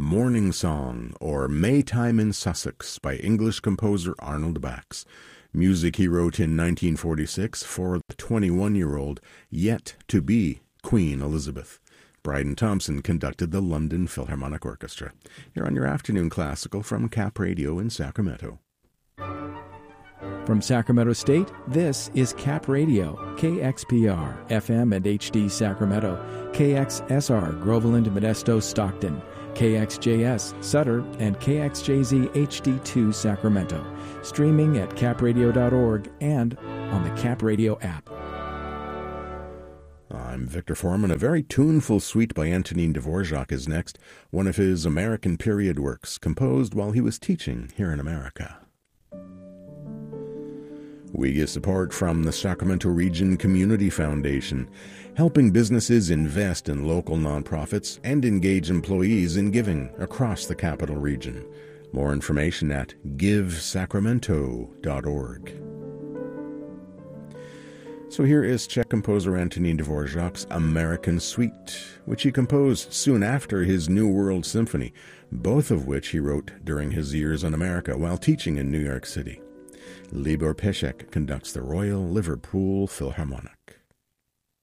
Morning Song, or Maytime in Sussex by English composer Arnold Bax. Music he wrote in 1946 for the 21-year-old yet-to-be Queen Elizabeth. Bryden Thompson conducted the London Philharmonic Orchestra. Here on your Afternoon Classical from Cap Radio in Sacramento. From Sacramento State, this is Cap Radio, KXPR, FM and HD Sacramento, KXSR, Groveland, Modesto, Stockton, KXJS, Sutter, and KXJZ HD2 Sacramento, streaming at capradio.org and on the Cap Radio app. I'm Victor Foreman. A very tuneful suite by Antonin Dvorak is next, one of his American period works, composed while he was teaching here in America. We get support from the Sacramento Region Community Foundation, helping businesses invest in local nonprofits and engage employees in giving across the Capital Region. More information at givesacramento.org. So here is Czech composer Antonin Dvorak's American Suite, which he composed soon after his New World Symphony, both of which he wrote during his years in America while teaching in New York City. Libor Pesek conducts the Royal Liverpool Philharmonic.